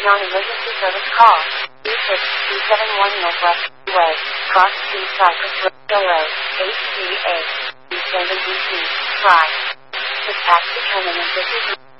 non-emergency service call. 26271 Northwest Way, Cross Street, Cypress Road, HCA, East Haven, DC. Fly. Dispatch determinant, this is